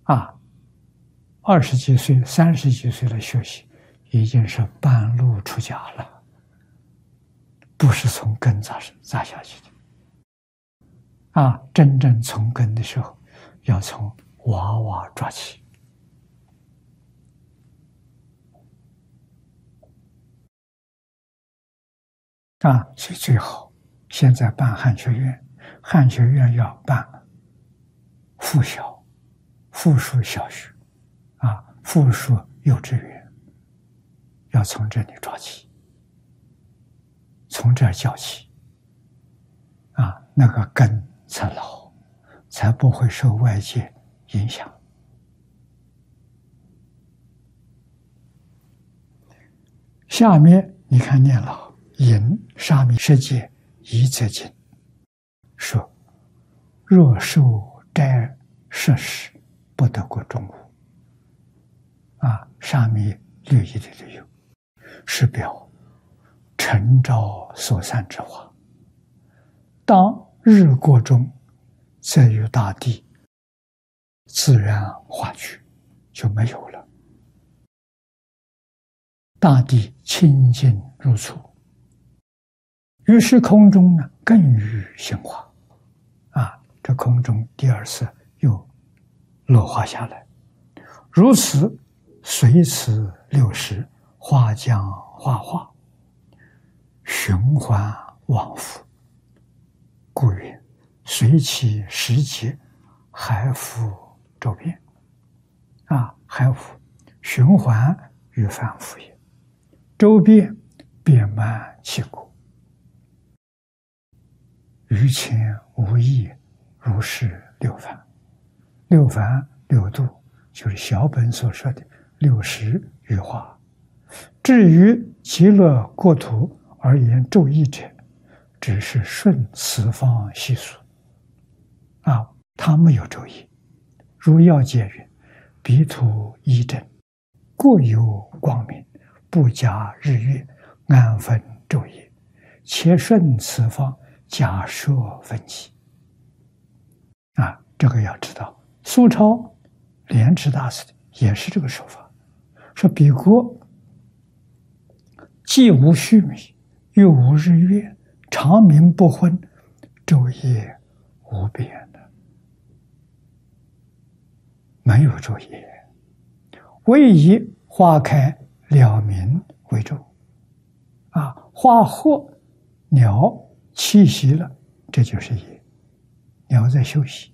啊，20几岁、30几岁的学习，已经是半路出家了，不是从根扎下去的。啊，真正从根的时候，要从娃娃抓起。啊，所以最好现在办汉学院，汉学院要办附小、附属小学，啊，附属幼稚园，要从这里抓起，从这儿教起，啊，那个根才牢，才不会受外界影响。下面你看念老引沙弥世界一则经说：若受斋摄食，不得过中午。啊，沙弥略一的理由是表晨朝所散之化，当日过中，则与大地自然化去，就没有了。大地清净如初，于是空中呢更于兴化。啊，这空中第二次又落化下来，如此随此六时，化将化化，循环往复，故曰随其时节，海复周遍。啊，海复循环与反复也，周遍遍满其国，于前无异，如是六凡。六凡六度，就是小本所说的60余化。至于极乐国土而言昼异者，只是顺此方习俗。啊，他没有昼异。如要解云：彼土一正，各有光明，不假日月，安分昼夜，且顺此方，假设分歧。啊，这个要知道，苏超莲池大师也是这个说法，说彼国既无须弥，又无日月，长明不昏，昼夜无边的，没有昼夜，唯以花开鸟鸣为昼。啊，花或鸟栖息了，这就是夜，鸟在休息。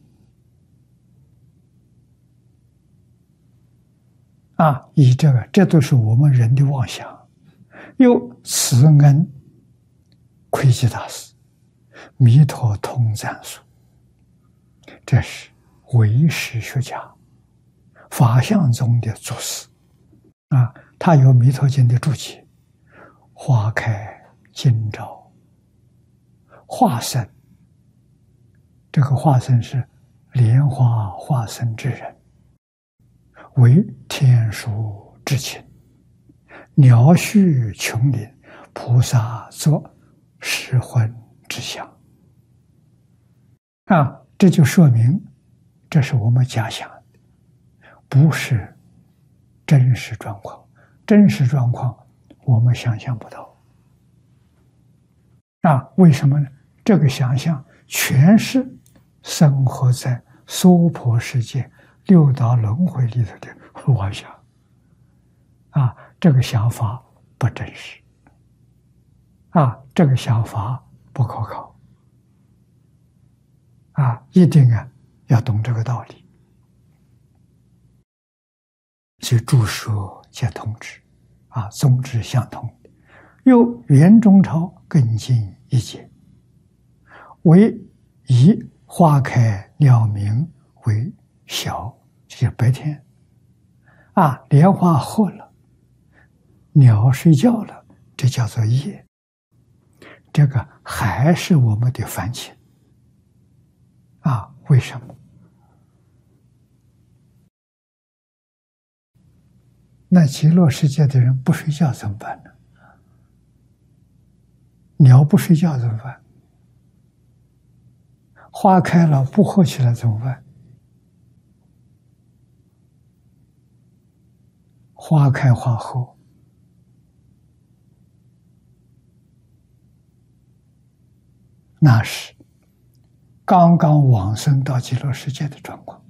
啊，以这个，这都是我们人的妄想。又慈恩窥基大师弥陀通赞书，这是唯识学家法相宗的祖师。啊，他有弥陀经的注解，花开今朝，化身，这个化身是莲花化身之人，为天书之情，鸟续琼林，菩萨作十魂之相。啊，这就说明这是我们假想的，不是真实状况。真实状况我们想象不到。啊，为什么呢？这个想象全是生活在娑婆世界六道轮回里头的妄想。啊，这个想法不真实。啊，这个想法不可靠。啊，一定要懂这个道理。所以诸说皆通之，啊，宗旨相同。又元中朝更进一节，为以花开鸟鸣为晓，就是白天。啊，莲花喝了，鸟睡觉了，这叫做夜。这个还是我们的凡情。啊，为什么？那极乐世界的人不睡觉怎么办呢？鸟不睡觉怎么办？花开了不喝起来怎么办？ 花开花后，那是刚刚往生到极乐世界的状况。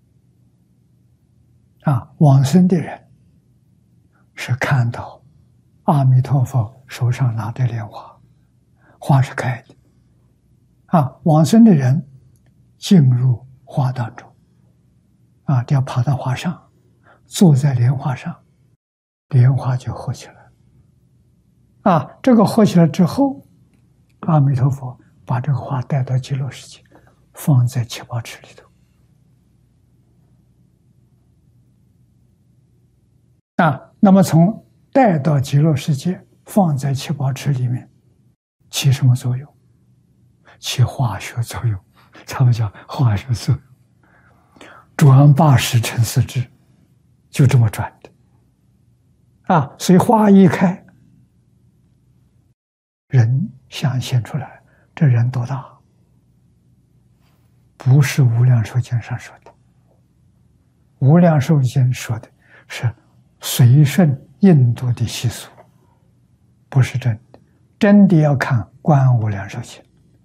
往生的人是看到阿弥陀佛手上拿的莲花，花是开的。往生的人进入花当中，要爬到花上，坐在莲花上，莲花就合起来。这个合起来之后，阿弥陀佛把这个花带到极乐世界，放在七宝池里头。那么从带到极乐世界，放在七宝池里面，起什么作用？起化学作用，他们叫化学作用。转80乘4支，就这么转的。所以花一开，人像现出来，这人多大？不是无量寿经上说的，无量寿经说的是随顺印度的习俗，不是真的。真的要看《观无量寿经》，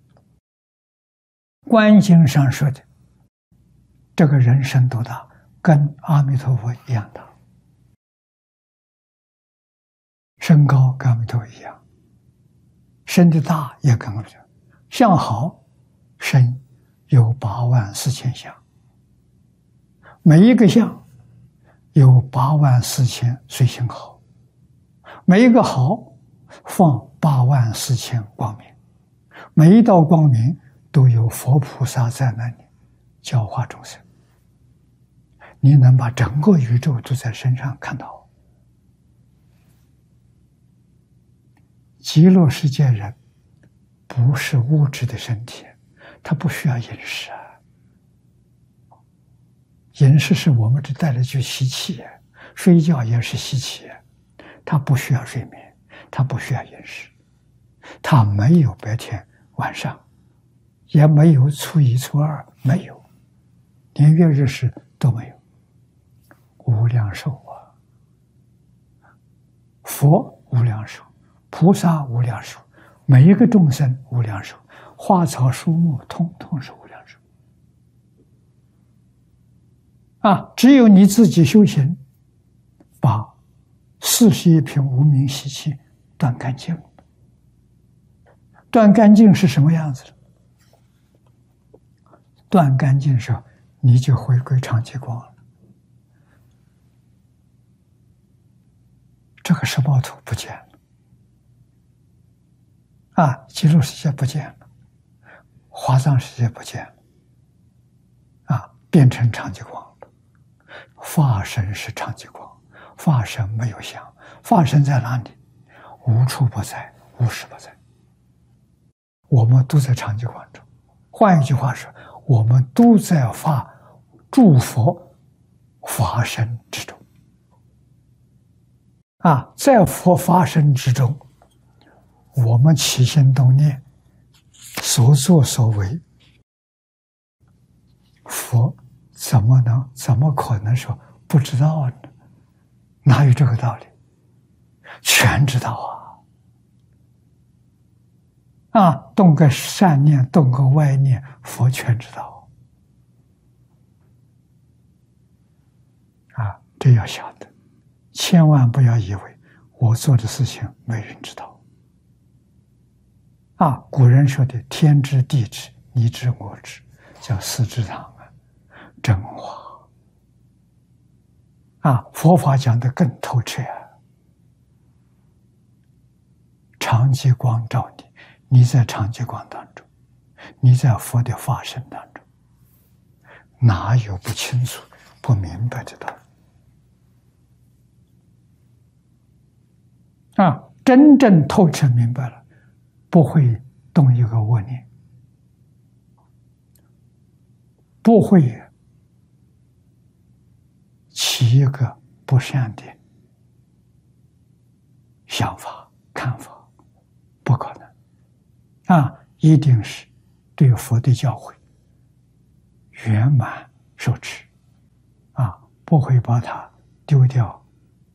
观经上说的，这个人生多大，跟阿弥陀佛一样大，身高跟阿弥陀佛一样，身体大也跟阿弥陀佛，相好，身有84000相，每一个相有84000随行好，每一个好放84000光明，每一道光明都有佛菩萨在那里教化众生。你能把整个宇宙都在身上看到。极乐世界人不是物质的身体，他不需要饮食饮食是我们只带来就吸气，睡觉也是吸气，他不需要睡眠，他不需要饮食，他没有白天晚上，也没有初一初二，没有，连月日时都没有。无量寿佛无量寿，菩萨无量寿，每一个众生无量寿，花草树木通通是无量寿。只有你自己修行，把41品无明习气断干净。断干净是什么样子的？断干净时候，你就回归常寂光了。这个十报图不见了，极乐世界不见了，华藏世界不见了，变成常寂光了。法身是常寂光，法身没有相，法身在哪里？无处不在，无时不在。我们都在常寂光中。换一句话说，我们都在诸佛法身之中。在佛法身之中，我们起心动念，所作所为，佛怎么可能说不知道呢？哪有这个道理？全知道动个善念，动个歪念，佛全知道。这要晓得，千万不要以为我做的事情没人知道。古人说的天知地知，你知我知，叫四知堂真话。佛法讲得更透彻常寂光照你，你在常寂光当中，你在佛的法身当中，哪有不清楚不明白的道理？真正透彻明白了，不会动一个恶念，不会起一个不善的想法看法，不可能一定是对佛的教诲圆满受持不会把它丢掉